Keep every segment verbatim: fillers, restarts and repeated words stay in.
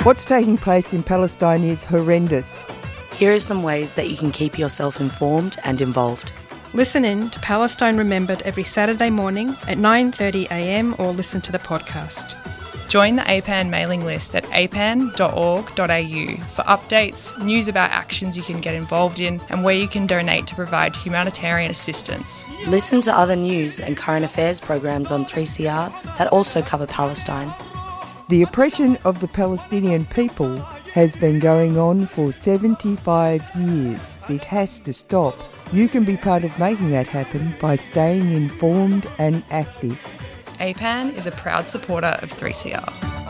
What's taking place in Palestine is horrendous. Here are some ways that you can keep yourself informed and involved. Listen in to Palestine Remembered every Saturday morning at nine thirty a m or listen to the podcast. Join the A P A N mailing list at a p a n dot org dot a u for updates, news about actions you can get involved in and where you can donate to provide humanitarian assistance. Listen to other news and current affairs programs on three C R that also cover Palestine. The oppression of the Palestinian people has been going on for seventy-five years. It has to stop. You can be part of making that happen by staying informed and active. A P A N is a proud supporter of three C R.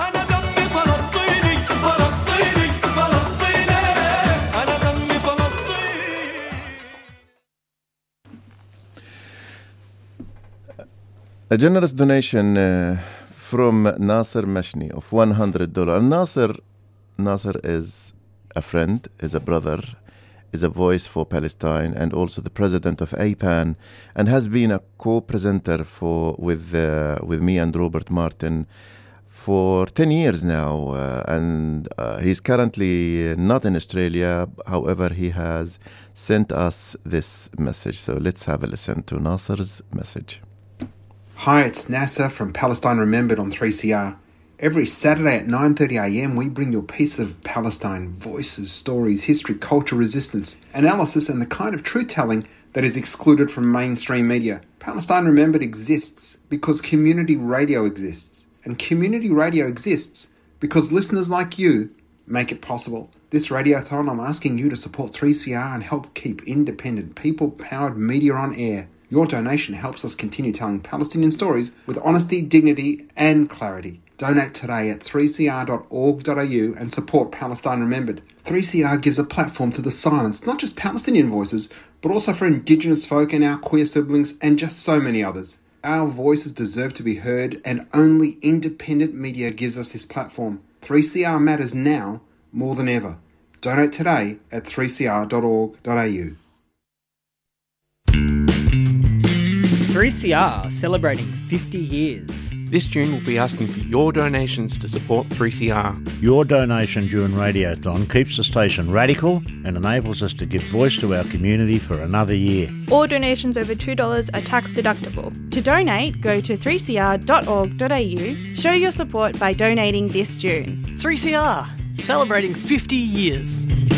A generous donation uh, from Nasser Mashni of one hundred dollars. Nasser, Nasser is a friend, is a brother, is a voice for Palestine, and also the president of A P A N, and has been a co-presenter for with uh, with me and Robert Martin for ten years now. Uh, and uh, he's currently not in Australia. However, he has sent us this message. So let's have a listen to Nasser's message. Hi, it's Nasser from Palestine Remembered on three C R. Every Saturday at nine thirty a m we bring you a piece of Palestine, voices, stories, history, culture, resistance, analysis and the kind of truth-telling that is excluded from mainstream media. Palestine Remembered exists because community radio exists. And community radio exists because listeners like you make it possible. This radiothon, I'm asking you to support three C R and help keep independent, people-powered media on air. Your donation helps us continue telling Palestinian stories with honesty, dignity and clarity. Donate today at three c r dot org dot a u and support Palestine Remembered. three C R gives a platform to the silenced, not just Palestinian voices, but also for Indigenous folk and our queer siblings and just so many others. Our voices deserve to be heard and only independent media gives us this platform. three C R matters now more than ever. Donate today at three c r dot org dot a u. three C R celebrating fifty years. This June we'll be asking for your donations to support three C R. Your donation during Radiothon keeps the station radical and enables us to give voice to our community for another year. All donations over two dollars are tax deductible. To donate, go to three c r dot org dot a u. Show your support by donating this June. three C R, celebrating fifty years.